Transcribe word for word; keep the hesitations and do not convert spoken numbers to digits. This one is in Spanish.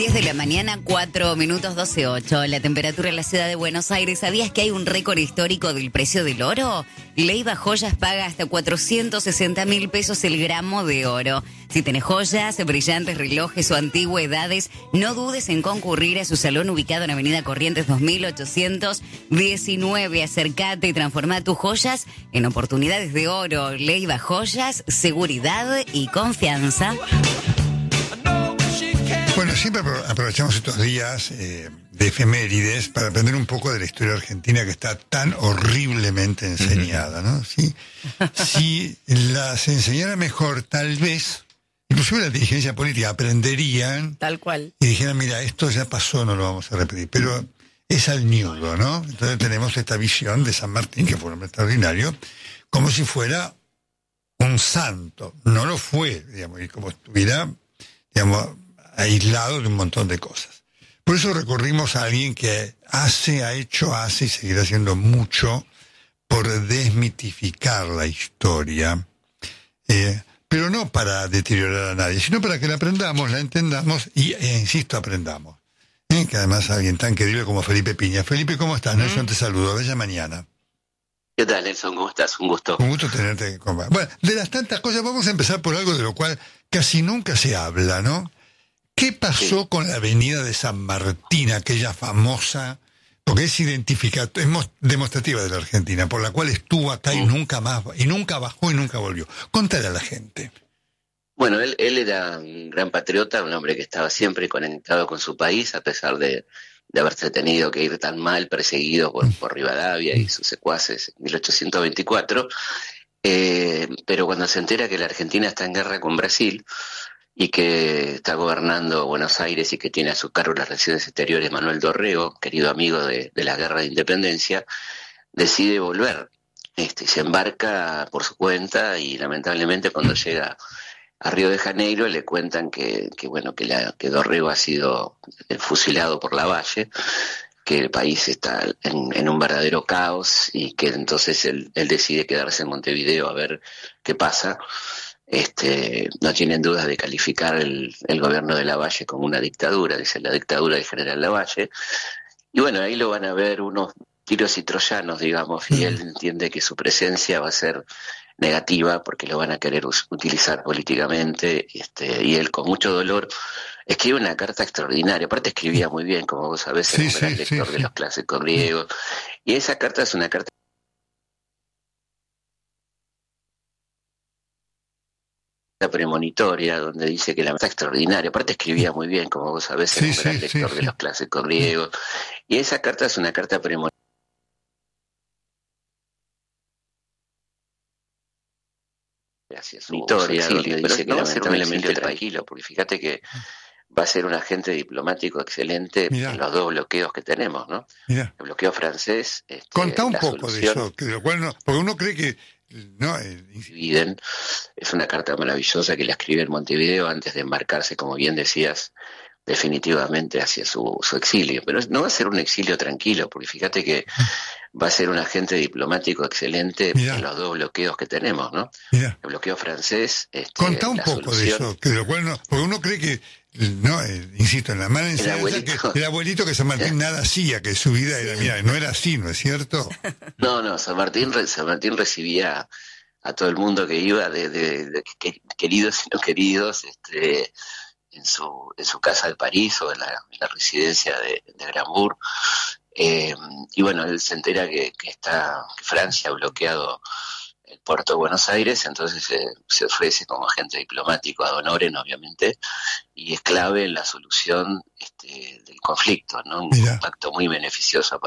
diez de la mañana, cuatro minutos doce ocho. La temperatura en la ciudad de Buenos Aires. ¿Sabías que hay un récord histórico del precio del oro? Leiva Joyas paga hasta cuatrocientos sesenta mil pesos el gramo de oro. Si tenés joyas, brillantes, relojes o antigüedades, no dudes en concurrir a su salón ubicado en Avenida Corrientes dos mil ochocientos diecinueve. Acércate y transforma tus joyas en oportunidades de oro. Leiva Joyas, seguridad y confianza. Bueno, siempre aprovechamos estos días eh, de efemérides para aprender un poco de la historia argentina que está tan horriblemente enseñada, ¿no? Si, si la se enseñara mejor, tal vez, inclusive la inteligencia política, aprenderían. Tal cual. Y dijeran, mira, esto ya pasó, no lo vamos a repetir. Pero es al ñudo, ¿no? Entonces tenemos esta visión de San Martín, que fue un hombre extraordinario, como si fuera un santo. No lo fue, digamos, y como estuviera, digamos, aislado de un montón de cosas. Por eso recurrimos a alguien que hace, ha hecho, hace y seguirá haciendo mucho por desmitificar la historia, eh, pero no para deteriorar a nadie, sino para que la aprendamos, la entendamos y, eh, insisto, aprendamos. Eh, que además alguien tan querido como Felipe Piña. Felipe, ¿cómo estás? ¿Mm? Nelson te saludo, bella mañana. ¿Qué tal, Nelson? ¿Cómo estás? Un gusto. Un gusto tenerte. Bueno, de las tantas cosas, vamos a empezar por algo de lo cual casi nunca se habla, ¿no? ¿Qué pasó sí. con la avenida de San Martín, aquella famosa, porque es identificativa, es demostrativa de la Argentina, por la cual estuvo acá y nunca más, y nunca bajó y nunca volvió? Contale a la gente. Bueno, él, él era un gran patriota, un hombre que estaba siempre conectado con su país, a pesar de, de haberse tenido que ir tan mal, perseguido por, por Rivadavia y sus secuaces en mil ochocientos veinticuatro, eh, pero cuando se entera que la Argentina está en guerra con Brasil, y que está gobernando Buenos Aires y que tiene a su cargo las relaciones exteriores Manuel Dorrego, querido amigo de, de la guerra de independencia, decide volver. Este, se embarca por su cuenta y lamentablemente cuando llega a Río de Janeiro le cuentan que, que bueno que, la, que Dorrego ha sido fusilado por Lavalle, que el país está en, en un verdadero caos y que entonces él, él decide quedarse en Montevideo a ver qué pasa. Este, no tienen dudas de calificar el, el gobierno de Lavalle como una dictadura, dice la dictadura del general Lavalle, y bueno, ahí lo van a ver unos tiros y troyanos, digamos, y él entiende que su presencia va a ser negativa porque lo van a querer us- utilizar políticamente, este, y él con mucho dolor escribe una carta extraordinaria, aparte escribía muy bien, como vos sabés, sí, era un gran sí, lector sí, de sí. los clásicos griegos, y esa carta es una carta premonitoria, donde dice que la está extraordinaria, aparte escribía muy bien, como vos sabés, era Sí, un gran sí, lector sí, de sí. los clásicos griegos, y esa carta es una carta premonitoria hacia su, su exilio, donde dice que lamentablemente tranquilo, porque fíjate que va a ser un agente diplomático excelente Mirá. en los dos bloqueos que tenemos, ¿no? Mira, El bloqueo francés, este, contá un la poco de solución eso, que de lo cual no, porque uno cree que, no, eh, dividen. Es una carta maravillosa que la escribe en Montevideo antes de embarcarse, como bien decías, definitivamente hacia su, su exilio. Pero no va a ser un exilio tranquilo, porque fíjate que va a ser un agente diplomático excelente Mirá. en los dos bloqueos que tenemos, ¿no? mira, El bloqueo francés, este, contá un la poco de solución, eso, que de lo cual no, porque uno cree que, no, eh, insisto, en la mala enseñanza, abuelito. que el abuelito que San Martín nada hacía, que su vida era, mira, no era así, ¿no es cierto? No, no, San Martín, San Martín recibía a todo el mundo que iba, de, de, de, de queridos y no queridos, este, en su en su casa de París o en la, en la residencia de, de Grambourg. Eh, y bueno, él se entera que, que está que Francia ha bloqueado el puerto de Buenos Aires, entonces se, se ofrece como agente diplomático ad honorem, obviamente, y es clave en la solución este, del conflicto, ¿no? Un Mirá. acto muy beneficioso